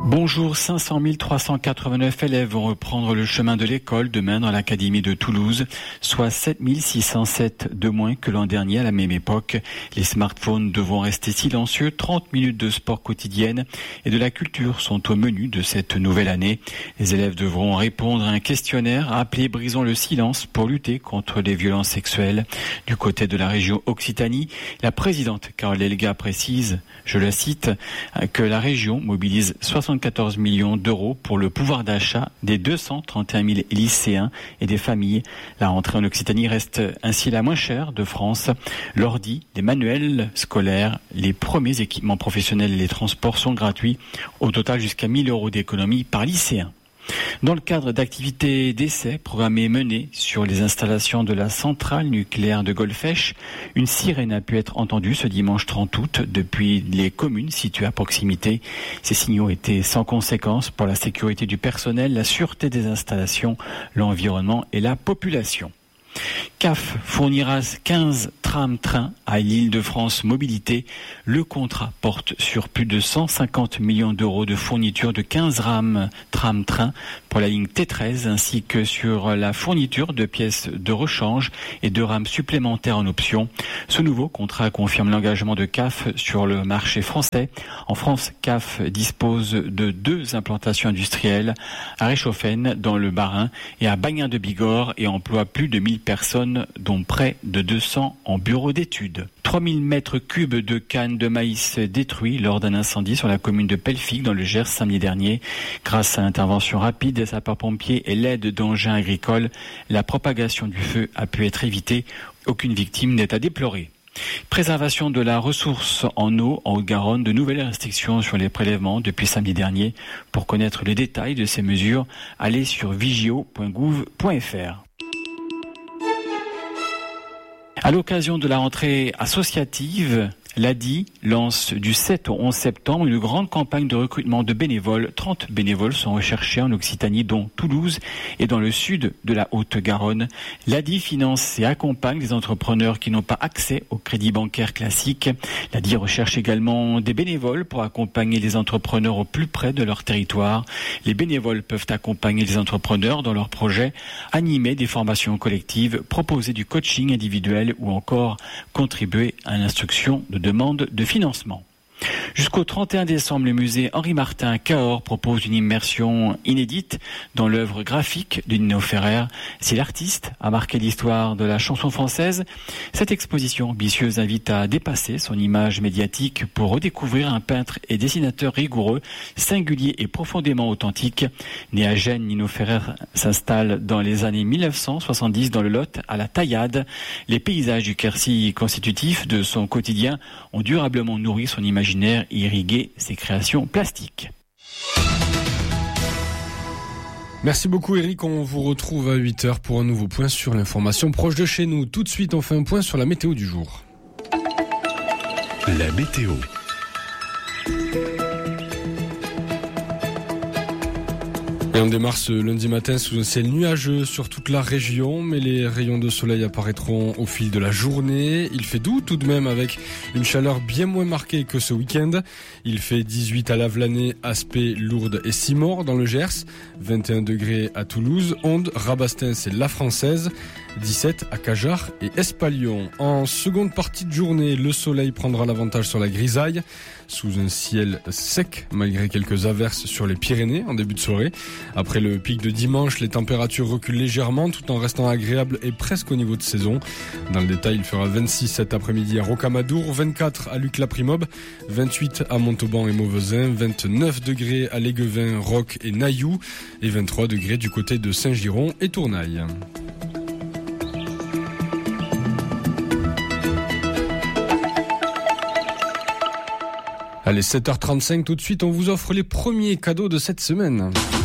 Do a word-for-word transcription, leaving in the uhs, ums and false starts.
Bonjour, cinq cent mille trois cent quatre-vingt-neuf élèves vont reprendre le chemin de l'école demain dans l'académie de Toulouse, soit sept mille six cent sept de moins que l'an dernier à la même époque. Les smartphones devront rester silencieux, trente minutes de sport quotidienne et de la culture sont au menu de cette nouvelle année. Les élèves devront répondre à un questionnaire appelé Brisons le silence pour lutter contre les violences sexuelles. Du côté de la région Occitanie, la présidente Carole Elga précise, je la cite, que la région mobilise soixante-quatorze millions d'euros pour le pouvoir d'achat des deux cent trente et un mille lycéens et des familles. La rentrée en Occitanie reste ainsi la moins chère de France. L'ordi, les manuels scolaires, les premiers équipements professionnels et les transports sont gratuits. Au total, jusqu'à mille euros d'économie par lycéen. Dans le cadre d'activités d'essai programmées menées sur les installations de la centrale nucléaire de Golfech, une sirène a pu être entendue ce dimanche trente août depuis les communes situées à proximité. Ces signaux étaient sans conséquence pour la sécurité du personnel, la sûreté des installations, l'environnement et la population. C A F fournira quinze trams-trains à l'Île-de-France Mobilité. Le contrat porte sur plus de cent cinquante millions d'euros de fourniture de quinze rames tram-trains pour la ligne T treize ainsi que sur la fourniture de pièces de rechange et de rames supplémentaires en option. Ce nouveau contrat confirme l'engagement de C A F sur le marché français. En France, C A F dispose de deux implantations industrielles à Réchauffen dans le Bas-Rhin et à Bagnin de Bigorre et emploie plus de mille personnes, dont près de deux cents en bureau d'études. trois mille mètres cubes de cannes de maïs détruits lors d'un incendie sur la commune de Pelfic dans le Gers samedi dernier. Grâce à l'intervention rapide des sapeurs-pompiers et l'aide d'engins agricoles, la propagation du feu a pu être évitée. Aucune victime n'est à déplorer. Préservation de la ressource en eau en Haute-Garonne, de nouvelles restrictions sur les prélèvements depuis samedi dernier. Pour connaître les détails de ces mesures, allez sur vigio point gouv point f r. À l'occasion de la rentrée associative, l'A D I lance du sept au onze septembre une grande campagne de recrutement de bénévoles. trente bénévoles sont recherchés en Occitanie, dont Toulouse et dans le sud de la Haute-Garonne. L'A D I finance et accompagne des entrepreneurs qui n'ont pas accès au crédit bancaire classique. L'A D I recherche également des bénévoles pour accompagner les entrepreneurs au plus près de leur territoire. Les bénévoles peuvent accompagner les entrepreneurs dans leurs projets, animer des formations collectives, proposer du coaching individuel ou encore contribuer à l'instruction de demande de financement. Jusqu'au trente et un décembre, le musée Henri Martin à Cahors propose une immersion inédite dans l'œuvre graphique de Nino Ferrer. Si l'artiste a marqué l'histoire de la chanson française, cette exposition ambitieuse invite à dépasser son image médiatique pour redécouvrir un peintre et dessinateur rigoureux, singulier et profondément authentique. Né à Gênes, Nino Ferrer s'installe dans les années mille neuf cent soixante-dix dans le Lot à la taillade. Les paysages du Quercy constitutifs de son quotidien ont durablement nourri son imaginaire et irrigué ses créations plastiques. Merci beaucoup Eric, on vous retrouve à huit heures pour un nouveau point sur l'information proche de chez nous. Tout de suite on fait un point sur la météo du jour. La météo. Et on démarre ce lundi matin sous un ciel nuageux sur toute la région, mais les rayons de soleil apparaîtront au fil de la journée. Il fait doux tout de même avec une chaleur bien moins marquée que ce week-end. Il fait dix-huit à Lavelanet, Aspet, Lourdes et Simort dans le Gers, vingt et un degrés à Toulouse, Onde, Rabastens et La Française, dix-sept à Cajar et Espalion. En seconde partie de journée, le soleil prendra l'avantage sur la grisaille, sous un ciel sec malgré quelques averses sur les Pyrénées en début de soirée. Après le pic de dimanche, les températures reculent légèrement tout en restant agréables et presque au niveau de saison. Dans le détail, il fera vingt-six cet après-midi à Rocamadour, vingt-quatre à Luc-la-Primobe, vingt-huit à Montauban et Mauvezin, vingt-neuf degrés à Léguevin, Roc et Nailloux et vingt-trois degrés du côté de Saint-Giron et Tournaille. Allez, sept heures trente-cinq, tout de suite, on vous offre les premiers cadeaux de cette semaine.